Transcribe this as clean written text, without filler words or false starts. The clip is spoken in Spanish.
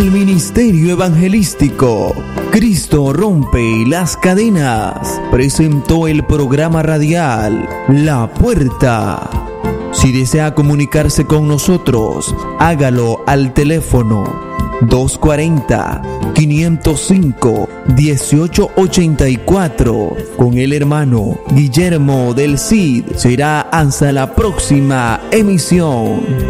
El Ministerio Evangelístico Cristo Rompe las Cadenas presentó el programa radial La Puerta. Si desea comunicarse con nosotros, hágalo al teléfono 240-505-1884 con el hermano Guillermo del Cid. Será hasta la próxima emisión.